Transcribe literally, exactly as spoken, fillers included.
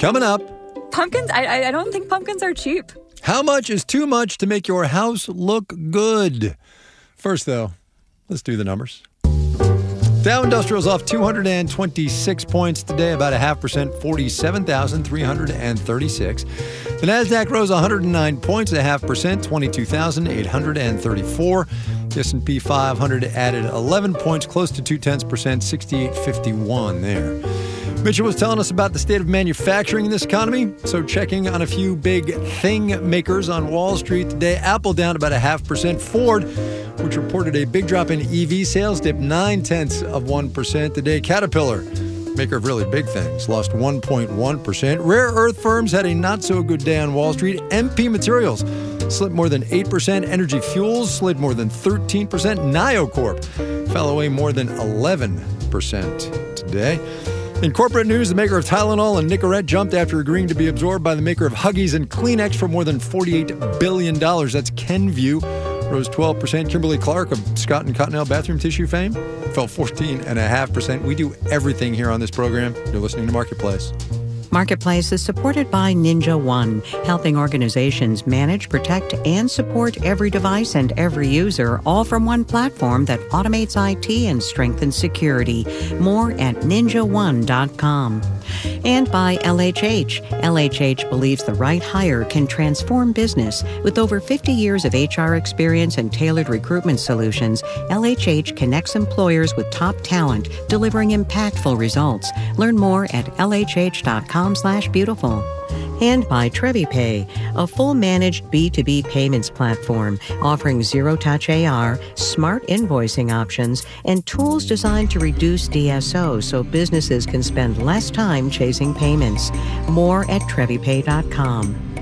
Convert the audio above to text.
Coming up. Pumpkins? I, I don't think pumpkins are cheap. How much is too much to make your house look good? First, though, let's do the numbers. Dow Industrial's off two hundred twenty-six points today, about a half percent, forty-seven thousand three hundred thirty-six. The Nasdaq rose one hundred nine points, a half percent, twenty-two thousand eight hundred thirty-four. The S and P five hundred added eleven points, close to two-tenths percent, sixty-eight fifty-one there. Mitchell was telling us about the state of manufacturing in this economy, so checking on a few big thing makers on Wall Street today. Apple down about a half percent. Ford, which reported a big drop in E V sales, dipped nine-tenths of one percent today. Caterpillar, maker of really big things, lost one point one percent. Rare earth firms had a not-so-good day on Wall Street. M P Materials slipped more than eight percent. Energy Fuels slid more than thirteen percent. NioCorp fell away more than eleven percent today. In corporate news, the maker of Tylenol and Nicorette jumped after agreeing to be absorbed by the maker of Huggies and Kleenex for more than forty-eight billion dollars. That's Kenvue. Rose twelve percent. Kimberly-Clark of Scott and Cottonelle bathroom tissue fame fell fourteen point five percent. We do everything here on this program. You're listening to Marketplace. Marketplace is supported by Ninja One, helping organizations manage, protect, and support every device and every user, all from one platform that automates I T and strengthens security. More at ninja one dot com. And by L H H. L H H believes the right hire can transform business. With over fifty years of H R experience and tailored recruitment solutions, L H H connects employers with top talent, delivering impactful results. Learn more at L H H dot com slash beautiful. And by TreviPay, a full managed B two B payments platform offering zero-touch A R, smart invoicing options, and tools designed to reduce D S O so businesses can spend less time chasing payments. More at Trevi Pay dot com.